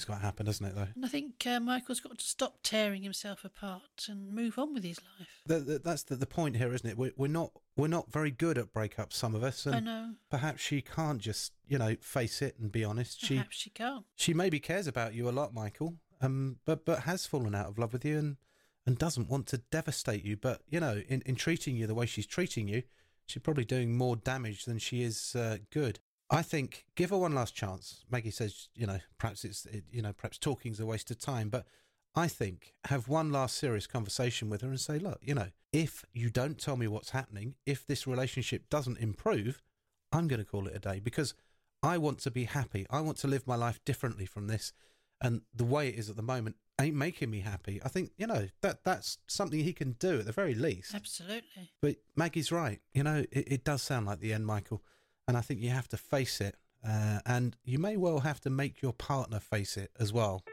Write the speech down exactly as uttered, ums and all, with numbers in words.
it's got to happen, doesn't it, though? And I think uh, Michael's got to stop tearing himself apart and move on with his life. The, the, that's the, the point here, isn't it? We're, we're not we're not very good at breakups, some of us. And I know. perhaps she can't just, you know, face it and be honest. Perhaps she she can't. She maybe cares about you a lot, Michael, um, but but has fallen out of love with you and, and doesn't want to devastate you. But, you know, in, in treating you the way she's treating you, she's probably doing more damage than she is uh, good. I think give her one last chance. Maggie says, you know, perhaps it's, it, you know, perhaps talking's a waste of time, but I think have one last serious conversation with her and say, look, you know, if you don't tell me what's happening, if this relationship doesn't improve, I'm going to call it a day because I want to be happy. I want to live my life differently from this. And the way it is at the moment ain't making me happy. I think, you know, that that's something he can do at the very least. Absolutely. But Maggie's right. You know, it, it does sound like the end, Michael. And I think you have to face it. Uh, and you may well have to make your partner face it as well.